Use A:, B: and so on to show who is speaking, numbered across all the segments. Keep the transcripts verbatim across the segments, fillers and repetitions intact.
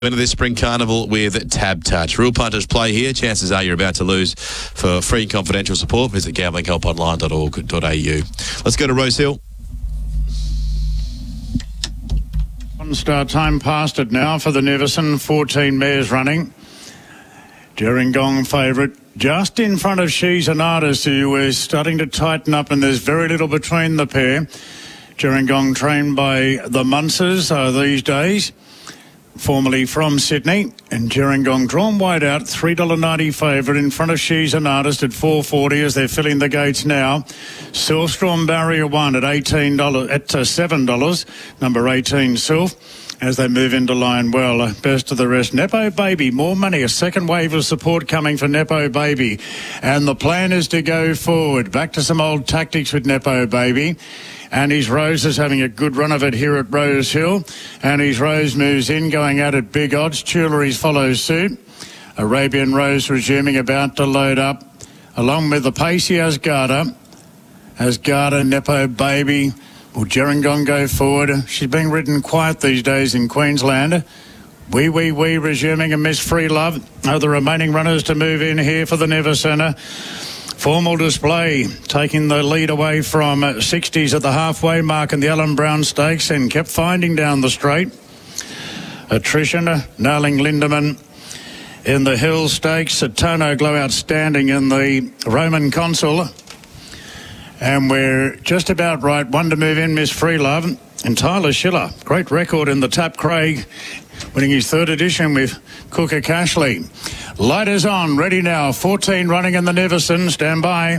A: Into this spring carnival with Tab Touch. Real punters play here. Chances are you're about to lose. For free and confidential support, visit gambling help online dot org dot a u. Let's go to Rosehill.
B: One star time past it now for the Neverson. fourteen mares running. Gerringong favourite. Just in front of She's an Artist, who is starting to tighten up, and there's very little between the pair. Gerringong trained by the Munsers uh, these days. Formerly from Sydney, and Gerringong drawn wide out, three dollars ninety favourite in front of She's an Artist at four dollars forty as they're filling the gates now. Silverstrom Barrier one at eighteen dollars, at uh, seven dollars, number eighteen Sylph, as they move into line well. Uh, best of the rest, Nepo Baby, more money, a second wave of support coming for Nepo Baby, and the plan is to go forward. Back to some old tactics with Nepo Baby. Annie's Rose is having a good run of it here at Rosehill. Annie's Rose moves in, going out at big odds. Tuileries follows suit. Arabian Rose resuming, about to load up, along with the pacey Asgarda. Asgarda, Nepo Baby. Will Gerringong go forward? She's being ridden quiet these days in Queensland. Wee Wee Wee resuming, and Miss Free Love are the remaining runners to move in here for the Never Centre. Formal Display taking the lead away from sixties at the halfway mark in the Alan Brown Stakes, and kept finding down the straight. Attrition nailing Lindemann in the Hill Stakes. Tono Glow outstanding in the Roman Consul. And we're just about right. One to move in, Miss Free Love. And Tyler Schiller, great record in the Tap Craig, winning his third edition with Cooker Cashley. Light is on, ready now. fourteen running in the Neverson. Stand by.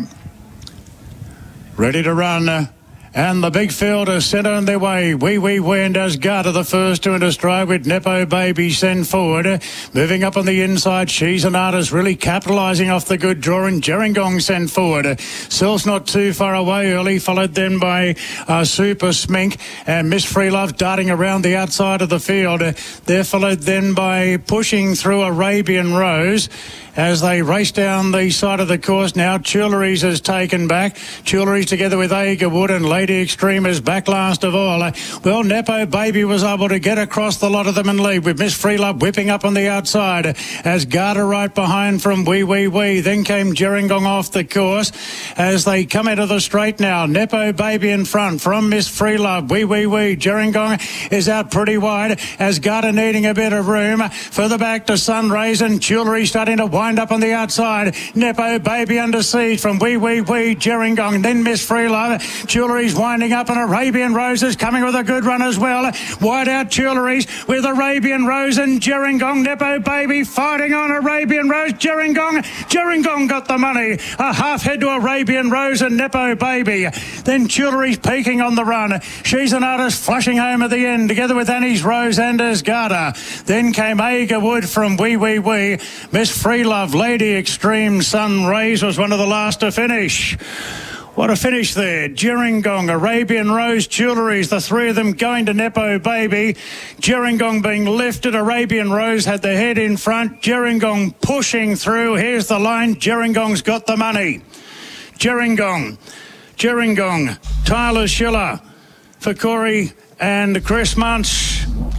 B: Ready to run. And the big field is sent on their way. Wee Wee Wee and Asgarda the first to into stride with Nepo Baby send forward. Moving up on the inside, She's an Artist really capitalising off the good draw, and Gerringong send forward. Sill's not too far away early, followed then by uh, Super Smink and Miss Free Love darting around the outside of the field. They're followed then by pushing through Arabian Rose as they race down the side of the course now. Tuileries has taken back. Tuileries together with Agerwood, and Lady Extreme is back last of all. Well, Nepo Baby was able to get across the lot of them and lead, with Miss Free Love whipping up on the outside. Asgarda right behind from Wee Wee Wee. Then came Gerringong off the course as they come into the straight now. Nepo Baby in front from Miss Free Love. Wee Wee Wee. Gerringong is out pretty wide. Asgarda needing a bit of room. Further back to Sunrays, and Tuileries starting to wind up on the outside. Nepo Baby under siege from Wee Wee Wee, Gerringong, then Miss Free Love. Tuileries winding up, and Arabian Rose is coming with a good run as well. Wide out Tuileries with Arabian Rose and Gerringong. Nepo Baby fighting on Arabian Rose. Gerringong. Gerringong got the money. A half head to Arabian Rose and Nepo Baby. Then Tuileries peaking on the run. She's an Artist flashing home at the end, together with Annie's Rose and Asgarda. Then came Agerwood from Wee Wee Wee. Miss Free Love, Lady Extreme, Sun Rays was one of the last to finish. What a finish there. Gerringong, Arabian Rose, Tuileries, the three of them going to Nepo Baby. Gerringong being lifted. Arabian Rose had the head in front. Gerringong pushing through. Here's the line. Gerringong's got the money. Gerringong. Gerringong. Tyler Schiller for Corey and Chris Munch.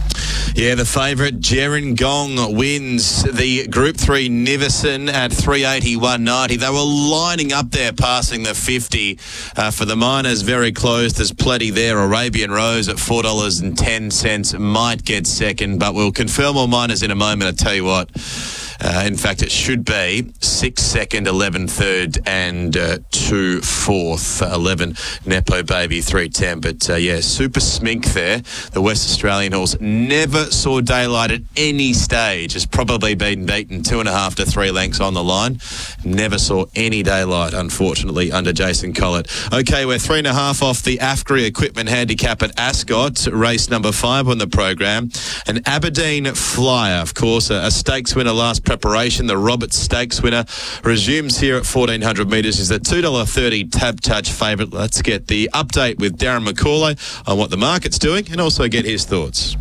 A: Yeah, the favourite, Gerringong, wins the Group three Neverson at three eighty-one ninety. They were lining up there passing the fifty. Uh, for the minors, very close. There's plenty there. Arabian Rose at four dollars ten might get second, but we'll confirm all minors in a moment. I tell you what. Uh, in fact, it should be six second, eleven third, and uh, two fourth. Uh, eleven Nepo Baby, three ten. But uh, yeah, Super Smink there. The West Australian horse never saw daylight at any stage. Has probably been beaten two and a half to three lengths on the line. Never saw any daylight, unfortunately, under Jason Collett. Okay, we're three and a half off the AFGRI Equipment Handicap at Ascot, race number five on the program. An Aberdeen Flyer, of course, a, a stakes winner last preparation. The Roberts Stakes winner resumes here at fourteen hundred metres. Is the two dollars thirty Tab Touch favourite. Let's get the update with Darren McCauley on what the market's doing and also get his thoughts.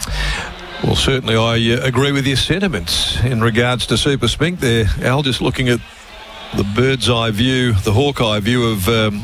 C: Well, certainly I uh, agree with your sentiments in regards to Super Smink there. Al, just looking at the bird's eye view, the hawk-eye view of um,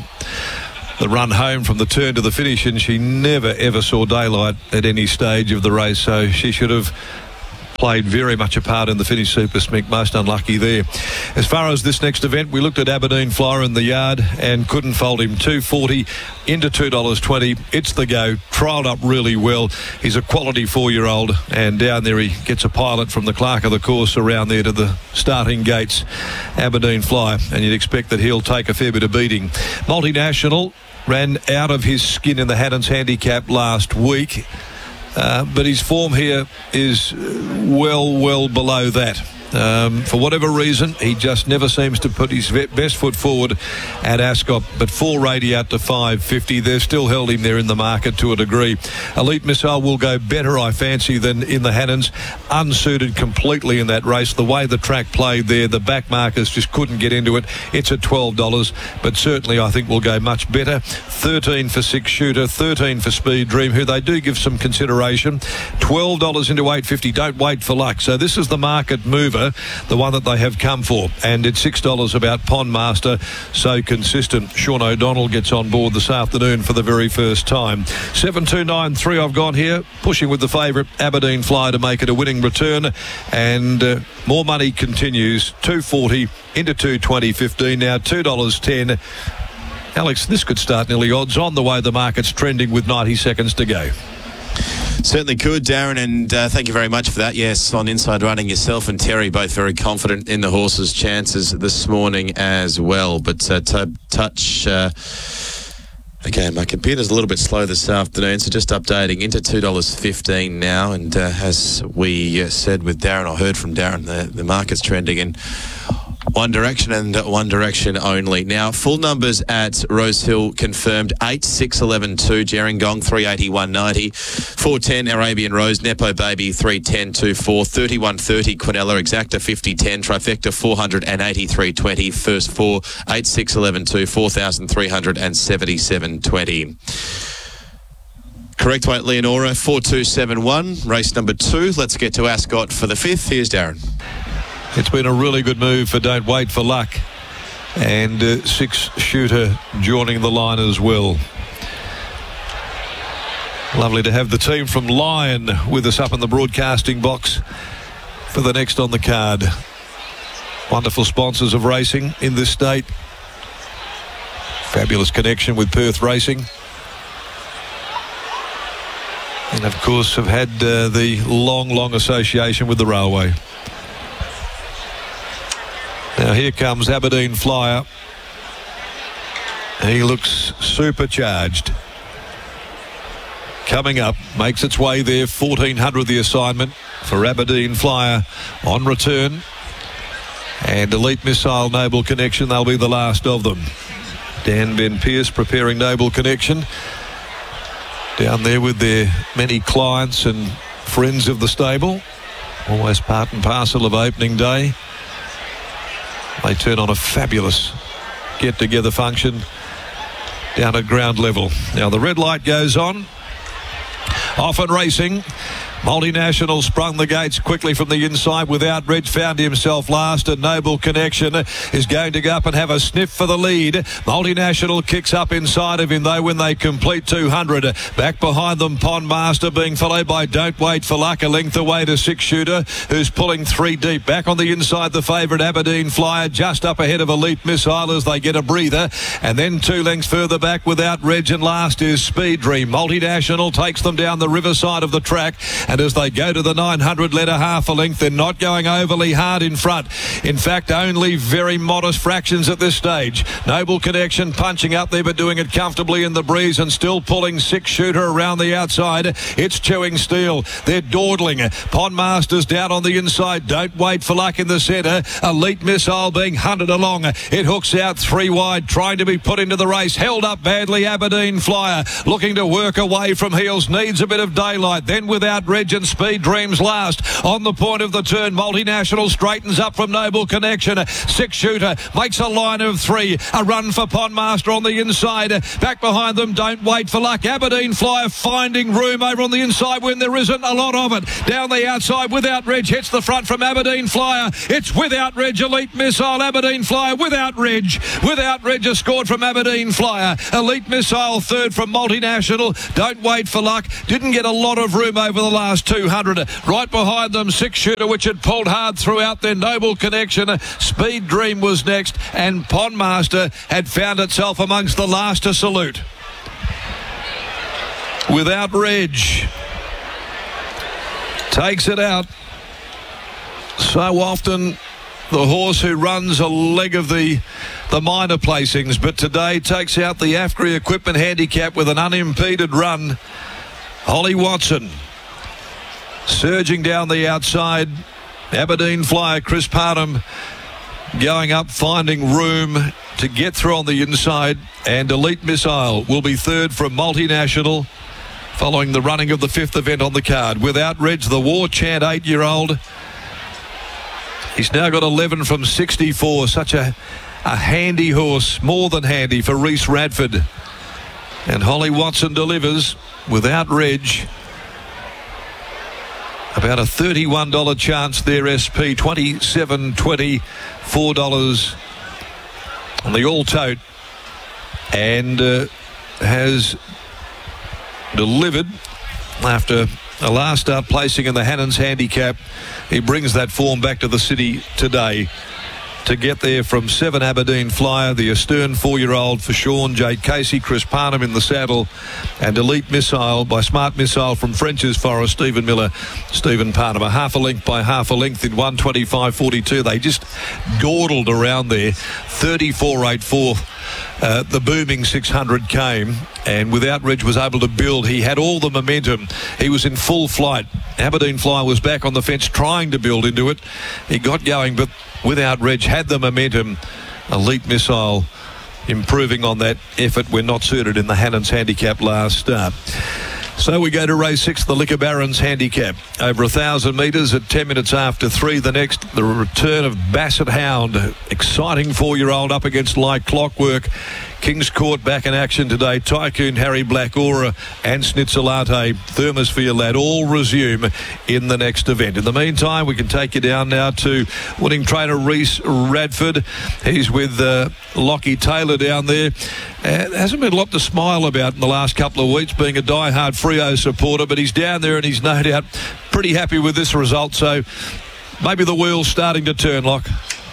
C: the run home from the turn to the finish, and she never ever saw daylight at any stage of the race, so she should have played very much a part in the Finnish Super Smink. Most unlucky there. As far as this next event, we looked at Aberdeen Flyer in the yard and couldn't fold him. two forty into two dollars twenty. It's the go. Trialled up really well. He's a quality four-year-old, and down there he gets a pilot from the clerk of the course around there to the starting gates. Aberdeen Flyer, and you'd expect that he'll take a fair bit of beating. Multinational ran out of his skin in the Haddon's Handicap last week. Uh, but his form here is well, well below that. Um, for whatever reason, he just never seems to put his best foot forward at Ascot. But four eighty out to five fifty, they've still held him there in the market to a degree. Elite Missile will go better, I fancy, than in the Haddons. Unsuited completely in that race. The way the track played there, the back markers just couldn't get into it. It's at twelve dollars, but certainly I think will go much better. thirteen for Six Shooter, thirteen for Speed Dream, who they do give some consideration. twelve dollars into eight fifty. Don't wait for luck. So this is the market mover, the one that they have come for, and it's six dollars about Pond Master, so consistent. Sean O'Donnell gets on board this afternoon for the very first time. seven two nine three I've gone here, pushing with the favourite Aberdeen Flyer to make it a winning return, and uh, more money continues. two forty into two twenty fifteen, now two dollars ten. Alex, this could start nearly odds on the way the market's trending with ninety seconds to go.
A: Certainly could, Darren, and uh, thank you very much for that. Yes, on Inside Running, yourself and Terry both very confident in the horse's chances this morning as well. But uh, t- touch... Uh, okay, my computer's a little bit slow this afternoon, so just updating into two dollars fifteen now. And uh, as we uh, said with Darren, I heard from Darren, the, the market's trending in one direction and one direction only. Now, full numbers at Rosehill confirmed: eight, six, eleven, two, Gerringong, three eighty, one ninety, four ten, Arabian Rose, Nepo Baby, three ten, two four, thirty-one thirty, Quinella, Exacta, fifty ten, Trifecta, four eighty-three twenty, first four, eight, six, eleven, two, four thousand three hundred seventy-seven twenty. Correct weight, Leonora, four two seven one, race number two. Let's get to Ascot for the fifth. Here's Darren.
C: It's been a really good move for Don't Wait for Luck, and uh, Six Shooter joining the line as well. Lovely to have the team from Lion with us up in the broadcasting box for the next on the card. Wonderful sponsors of racing in this state. Fabulous connection with Perth Racing. And of course have had uh, the long, long association with the railway. Now here comes Aberdeen Flyer. He looks supercharged. Coming up, makes its way there, fourteen hundred the assignment for Aberdeen Flyer on return. And Elite Missile, Noble Connection, they'll be the last of them. Dan Ben Pierce preparing Noble Connection. Down there with their many clients and friends of the stable. Almost part and parcel of opening day. They turn on a fabulous get-together function down at ground level. Now the red light goes on. Off and racing. Multinational sprung the gates quickly from the inside without Reg, found himself last, and Noble Connection is going to go up and have a sniff for the lead. Multinational kicks up inside of him though when they complete two hundred. Back behind them, Pond Master being followed by Don't Wait for Luck, a length away to Six Shooter, who's pulling three deep. Back on the inside, the favourite Aberdeen Flyer, just up ahead of Elite Missile as they get a breather. And then two lengths further back without Reg, and last is Speed Dream. Multinational takes them down the riverside of the track, and as they go to the nine hundred, let a half a length. They're not going overly hard in front. In fact, only very modest fractions at this stage. Noble Connection punching up there, but doing it comfortably in the breeze and still pulling Six Shooter around the outside. It's chewing steel. They're dawdling. Pond Masters down on the inside. Don't Wait for Luck in the centre. Elite Missile being hunted along. It hooks out three wide, trying to be put into the race. Held up badly, Aberdeen Flyer, looking to work away from heels. Needs a bit of daylight. Then without Reg and Speed Dreams last. On the point of the turn, Multinational straightens up from Noble Connection. Six Shooter makes a line of three. A run for Pond Master on the inside. Back behind them, Don't Wait for Luck. Aberdeen Flyer finding room over on the inside when there isn't a lot of it. Down the outside without Reg, hits the front from Aberdeen Flyer. It's without Reg, Elite Missile, Aberdeen Flyer without Reg. Without Reg, a scored from Aberdeen Flyer. Elite Missile third from Multinational. Don't Wait for Luck. Didn't get a lot of room over the last last two hundred. Right behind them, Six Shooter, which had pulled hard throughout their Noble Connection. Speed Dream was next, and Pondmaster had found itself amongst the last to salute. Without Reg takes it out. So often the horse who runs a leg of the the minor placings, but today takes out the AFGRI Equipment Handicap with an unimpeded run. Holly Watson surging down the outside. Aberdeen Flyer, Chris Parnham going up, finding room to get through on the inside, and Elite Missile will be third from Multinational, following the running of the fifth event on the card. Without Reg, the War Chant eight-year-old. He's now got eleven from sixty-four. Such a, a handy horse, more than handy for Reese Radford. And Holly Watson delivers. Without Reg, about a thirty-one dollars chance there, S P. twenty-seven twenty, four dollars on the all-tote. And uh, has delivered after a last start placing in the Hannon's Handicap. He brings that form back to the city today to get there from seven Aberdeen Flyer, the Astern four-year-old for Sean, Jade Casey, Chris Parnham in the saddle, and Elite Missile by Smart Missile from French's Forest, Stephen Miller, Stephen Parnham. A half a length by half a length in one twenty-five forty-two. They just dawdled around there. thirty-four eighty-four. Uh, the booming six hundred came, and Without Reg was able to build. He had all the momentum. He was in full flight. Aberdeen Flyer was back on the fence trying to build into it. He got going, but Without Reg had the momentum. Elite Missile improving on that effort when not suited in the Hannon's Handicap last start. So we go to race six, the Liquor Barons Handicap. Over a thousand metres at ten minutes after three. The next, the return of Basset Hound. Exciting four-year-old up against Like Clockwork. King's Court back in action today. Tycoon, Harry Black Aura and Schnitzolate, Thermosphere Lad all resume in the next event. In the meantime, we can take you down now to winning trainer Reese Radford. He's with uh, Lockie Taylor down there. Uh, hasn't been a lot to smile about in the last couple of weeks, being a die-hard Freo supporter, but he's down there and he's no doubt pretty happy with this result. So maybe the wheel's starting to turn, Lock.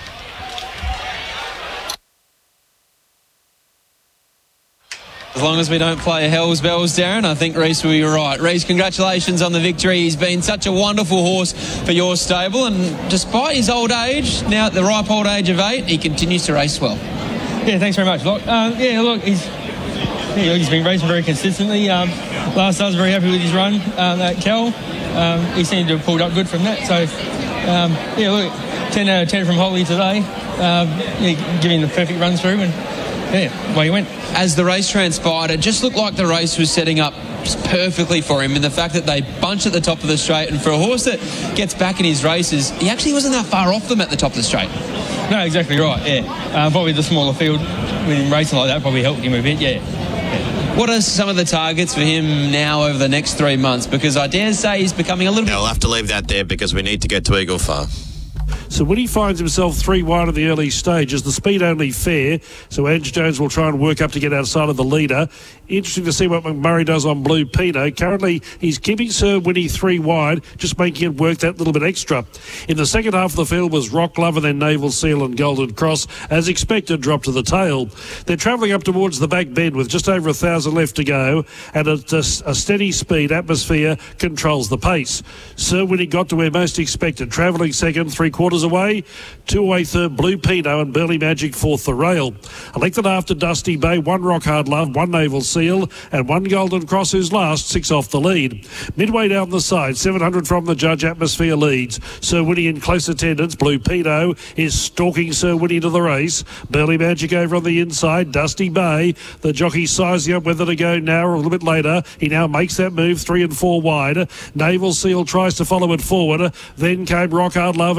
D: As long as we don't play Hell's Bells, Darren, I think Reese will be right. Reese, congratulations on the victory. He's been such a wonderful horse for your stable, and despite his old age, now at the ripe old age of eight, he continues to race well.
E: Yeah, thanks very much, Lock. Um, yeah, look, he's yeah, he's been racing very consistently. Um, last I was very happy with his run um, at Kel. Um, he seemed to have pulled up good from that. So, um, yeah, look, ten out of ten from Holly today. Um, yeah, giving the perfect run through, and yeah, away he went.
D: As the race transpired, it just looked like the race was setting up just perfectly for him, and the fact that they bunched at the top of the straight, and for a horse that gets back in his races, he actually wasn't that far off them at the top of the straight.
E: No, exactly right, yeah. Uh, probably the smaller field with him racing like that probably helped him a bit, yeah. yeah.
D: What are some of the targets for him now over the next three months? Because I dare say he's becoming a little bit...
A: No, we'll have to leave that there because we need to get to Eagle Farm.
F: So when he finds himself three wide in the early stages, the speed only fair, so Ange Jones will try and work up to get outside of the leader. Interesting to see what McMurray does on Blue Pino. Currently, he's keeping Sir Winnie three wide, just making it work that little bit extra. In the second half of the field was Rock Love and then Naval Seal and Golden Cross. As expected, dropped to the tail. They're travelling up towards the back bend with just over a thousand left to go, and at a, a steady speed, Atmosphere controls the pace. Sir Winnie got to where most expected, travelling second, three quarters away, two away third Blue Pino and Burley Magic fourth the rail. Elected after Dusty Bay, one Rock Hard Love, one Naval Seal and one Golden Cross who's last, six off the lead. Midway down the side, seven hundred from the judge, Atmosphere leads. Sir Winnie in close attendance. Blue Pino is stalking Sir Winnie to the race. Burley Magic over on the inside. Dusty Bay, the jockey sizing up whether to go now or a little bit later. He now makes that move, three and four wide. Naval Seal tries to follow it forward. Then came Rock Hard Love and Golden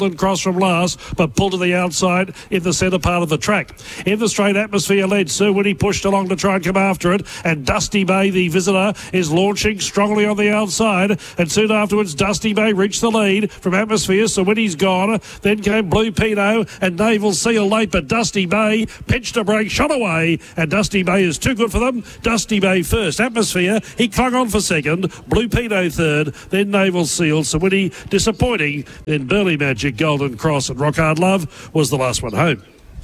F: Golden Cross from last, but pulled to the outside in the centre part of the track. In the straight, Atmosphere led. Sir Winnie pushed along to try and come after it, and Dusty Bay, the visitor, is launching strongly on the outside, and soon afterwards Dusty Bay reached the lead from Atmosphere. Sir Winnie's gone. Then came Blue Pino and Naval Seal late, but Dusty Bay pitched a break, shot away, and Dusty Bay is too good for them. Dusty Bay first. Atmosphere, he clung on for second. Blue Pino third. Then Naval Seal. Sir Winnie disappointing. Then Burley Magic, Golden Cross, and Rock Hard Love was the last one home.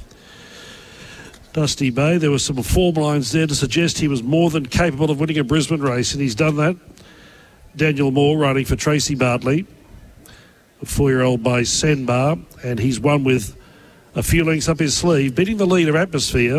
F: Dusty Bay, there were some form lines there to suggest he was more than capable of winning a Brisbane race, and he's done that. Daniel Moore riding for Tracy Bartley, a four-year-old by Senbar, and he's won with a few lengths up his sleeve, beating the leader Atmosphere.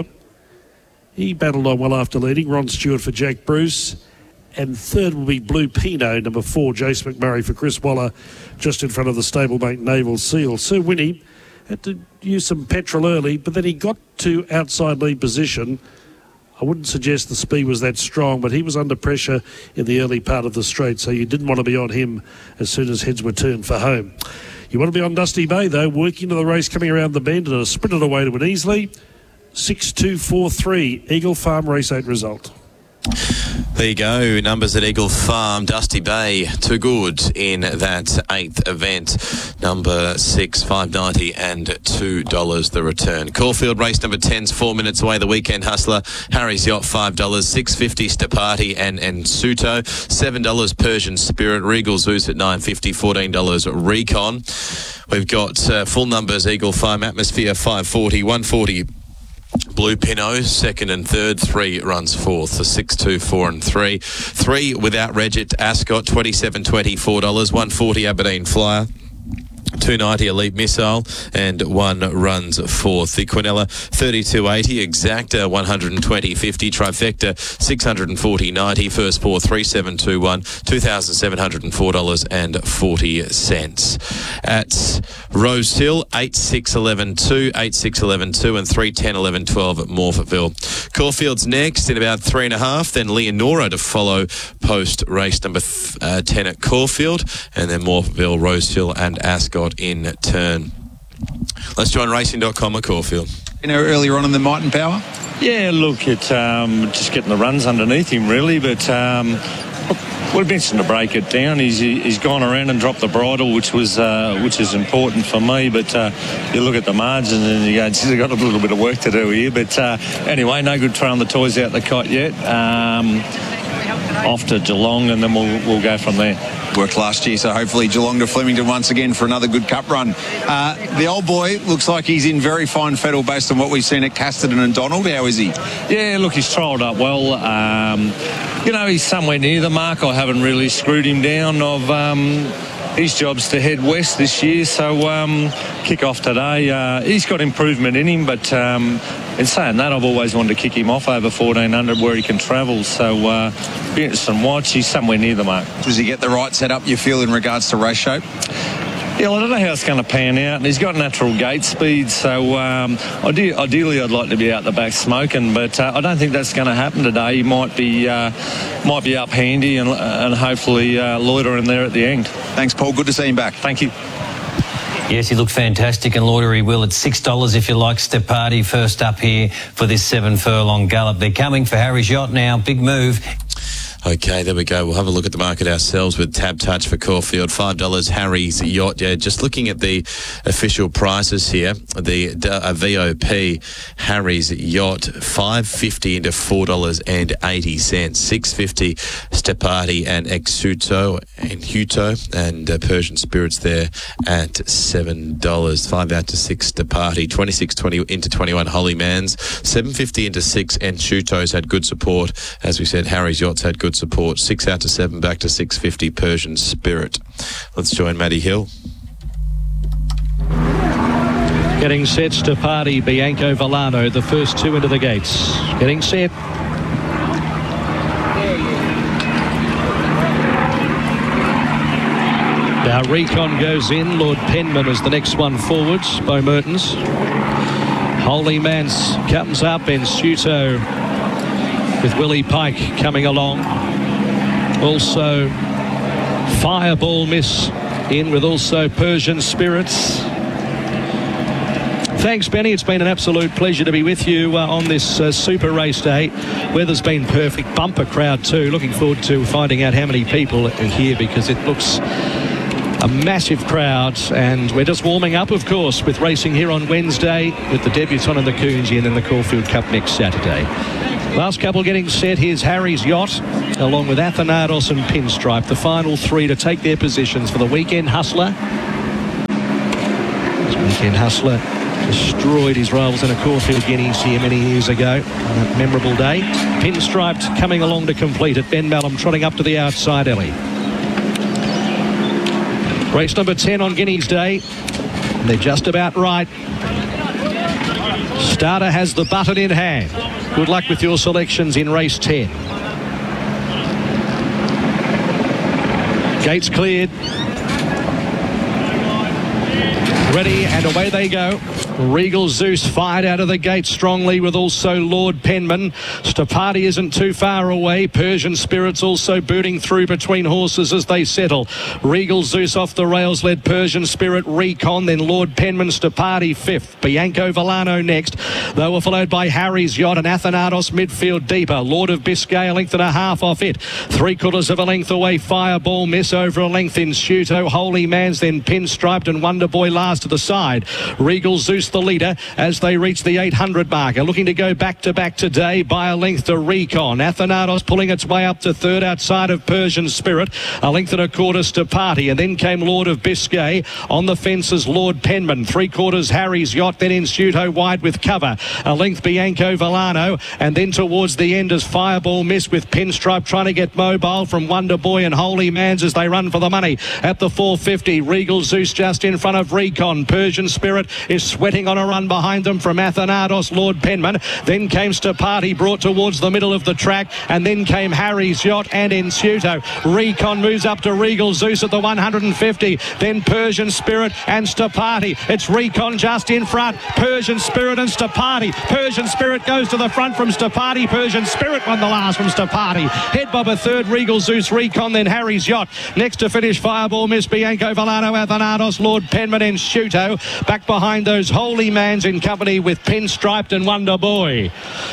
F: He battled on well after leading. Ron Stewart for Jack Bruce, and third will be Blue Pino, number four, Jace McMurray for Chris Waller, just in front of the stablemate Naval Seal. Sir Winnie had to use some petrol early, but then he got to outside lead position. I wouldn't suggest the speed was that strong, but he was under pressure in the early part of the straight, so you didn't want to be on him as soon as heads were turned for home. You want to be on Dusty Bay, though, working to the race coming around the bend and a sprinted away to it easily. six two four three, Eagle Farm Race eight result.
A: There you go. Numbers at Eagle Farm. Dusty Bay, too good in that eighth event. Number six, five ninety and two dollars the return. Caulfield race number ten's four minutes away. The Weekend Hustler. Harry's Yacht, five dollars. six fifty Stapati and Ensuto. seven dollars Persian Spirit. Regal Zeus at nine fifty. fourteen dollars Recon. We've got uh, full numbers. Eagle Farm Atmosphere, five forty. one forty Blue Pino, second and third. Three runs fourth. So six, two, four and three. Three without Regit Ascot, twenty-seven twenty, four dollars. one forty Aberdeen Flyer. two ninety Elite Missile, and one runs fourth. The Quinella thirty-two eighty, Exacta one twenty fifty, Trifecta six forty ninety, First Four three seven two one, two thousand seven hundred four dollars and forty cents. At Rose Hill, eight six eleven two, eight six eleven two, and three ten eleven twelve at Morphettville. Caulfield's next in about three and a half, then Leonora to follow post race number th- uh, ten at Caulfield, and then Morphettville, Rose Hill, and Ascot in turn. Let's join racing dot com at Caulfield.
G: You know, earlier on in the Might and Power?
H: Yeah, look, it's um, just getting the runs underneath him, really, but um, would have been interesting to break it down. He's he's gone around and dropped the bridle, which was uh, which is important for me, but uh, you look at the margin and you go, geez, I've got a little bit of work to do here, but uh, anyway, no good throwing the toys out the cot yet. Um, off to Geelong, and then we'll we'll go from there.
G: Worked last year, so hopefully Geelong to Flemington once again for another good cup run. Uh, the old boy looks like he's in very fine fettle based on what we've seen at Casterton and Donald. How is he?
H: Yeah, look, he's trialled up well. Um, you know, he's somewhere near the mark. I haven't really screwed him down. Of um, his job's to head west this year, so um, kick off today. Uh, he's got improvement in him, but um, in saying that, I've always wanted to kick him off over fourteen hundred where he can travel. So uh, be interesting to watch. He's somewhere near the mark.
G: Does he get the right setup, you feel, in regards to race shape?
H: Yeah, well, I don't know how it's going to pan out. And he's got natural gate speed, so um, ide- ideally I'd like to be out the back smoking, but uh, I don't think that's going to happen today. He might be uh, might be up handy and, and hopefully uh, loiter in there at the end.
G: Thanks, Paul. Good to see him back.
H: Thank you.
I: Yes, he looked fantastic, and loiter he will at six dollars if you like. Step Party first up here for this seven furlong gallop. They're coming for Harry's Yacht now. Big move.
A: Okay, there we go. We'll have a look at the market ourselves with Tab Touch for Caulfield. five dollars Harry's Yacht. Yeah, just looking at the official prices here. The uh, V O P Harry's Yacht, five fifty into four dollars and eighty cents. six fifty Stepati and Exuto and Huto, and uh, Persian Spirits there at seven dollars. five out to six Stepati. twenty-six twenty into twenty-one Holy Mans. seven fifty into six, and Shuto's had good support. As we said, Harry's Yacht's had good support. six out to seven, back to six fifty Persian Spirit. Let's join Matty Hill.
J: Getting set to party, Bianco Villano, the first two into the gates. Getting set. Now Recon goes in. Lord Penman is the next one forwards. Bo Mertens. Holy Mans comes up. Ensuto with Willie Pike coming along. Also Fireball Miss in with also Persian Spirits. Thanks, Benny. It's been an absolute pleasure to be with you uh, on this uh, super race day. Weather's been perfect. Bumper crowd too. Looking forward to finding out how many people are here, because it looks a massive crowd, and we're just warming up, of course, with racing here on Wednesday with the debutant in the Coonji and then the Caulfield Cup next Saturday. Last couple getting set. Here's Harry's Yacht along with Athanatos and Pinstripe, the final three to take their positions for the Weekend Hustler. This Weekend Hustler destroyed his rivals in a Caulfield Guineas here many years ago on that memorable day. Pinstriped coming along to complete it. Ben Mallam trotting up to the outside alley. Race number ten on Guineas Day. They're just about right. Starter has the button in hand. Good luck with your selections in race ten. Gates cleared. Ready, and away they go. Regal Zeus fired out of the gate strongly with also Lord Penman. Stapati isn't too far away. Persian Spirits also booting through between horses as they settle. Regal Zeus off the rails led Persian Spirit, Recon, then Lord Penman, Stapati fifth. Bianco Villano next. They were followed by Harry's Yacht and Athanatos midfield deeper. Lord of Biscay a length and a half off it. Three quarters of a length away. Fireball Miss over a length in Shuto. Holy Man's then Pinstriped and Wonder Boy last to the side. Regal Zeus the leader as they reach the eight hundred marker, looking to go back to back today by a length to Recon. Athanatos pulling its way up to third outside of Persian Spirit, a length and a quarter to Party, and then came Lord of Biscay. On the fences Lord Penman, three quarters Harry's Yacht, then in Shuto wide with cover, a length Bianco Villano, and then towards the end as Fireball Miss with Pinstripe trying to get mobile from Wonder Boy and Holy Man's as they run for the money at the four fifty. Regal Zeus just in front of Recon. Persian Spirit is sweating on a run behind them from Athanatos, Lord Penman. Then came Stapati, brought towards the middle of the track, and then came Harry's Yacht and Insuto. Recon moves up to Regal Zeus at the one hundred fifty. Then Persian Spirit and Stapati. It's Recon just in front. Persian Spirit and Stapati. Persian Spirit goes to the front from Stapati. Persian Spirit won the last from Stapati. Head bob a third, Regal Zeus, Recon, then Harry's Yacht. Next to finish, Fireball Miss, Bianco Villano, Athanatos, Lord Penman and Shuto. Back behind those Holy Man's in company with Pinstriped and Wonder Boy.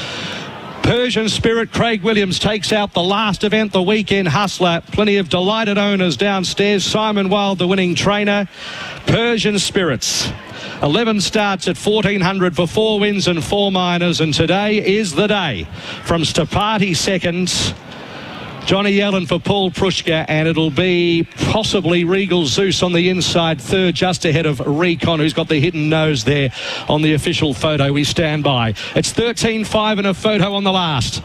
J: Persian Spirit, Craig Williams takes out the last event, the Weekend Hustler. Plenty of delighted owners downstairs. Simon Wild, the winning trainer. Persian Spirits. eleven starts at fourteen hundred for four wins and four minors, and today is the day. From Stapati second, Johnny Allen for Paul Prushka, and it'll be possibly Regal Zeus on the inside third, just ahead of Recon, who's got the hidden nose there on the official photo. We stand by. It's thirteen five and a photo on the last.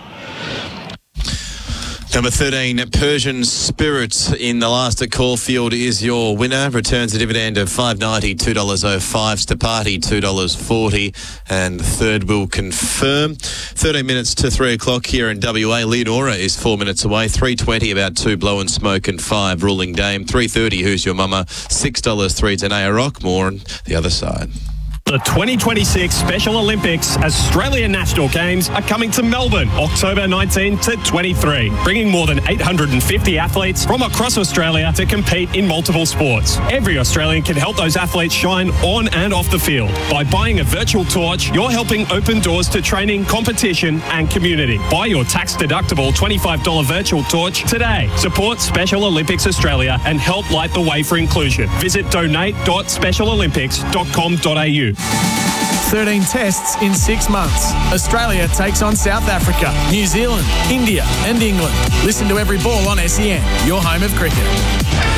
A: Number thirteen, Persian Spirit in the last at Caulfield is your winner. Returns a dividend of five dollars ninety, two dollars oh five. Stapati, two dollars forty. And third will confirm. thirteen minutes to three o'clock here in W A. Leonora is four minutes away. three twenty, about two Blow and Smoke and five Ruling Dame. three thirty, Who's Your Mama? six dollars three Tanea Rock. More on the other side.
K: The twenty twenty-six Special Olympics Australian National Games are coming to Melbourne, October nineteenth to twenty-three, bringing more than eight hundred fifty athletes from across Australia to compete in multiple sports. Every Australian can help those athletes shine on and off the field. By buying a virtual torch, you're helping open doors to training, competition and community. Buy your tax-deductible twenty-five dollars virtual torch today. Support Special Olympics Australia and help light the way for inclusion. Visit donate dot special olympics dot com dot a u.
L: thirteen tests in six months. Australia takes on South Africa, New Zealand, India and England. Listen to Every Ball on S E N, your home of cricket.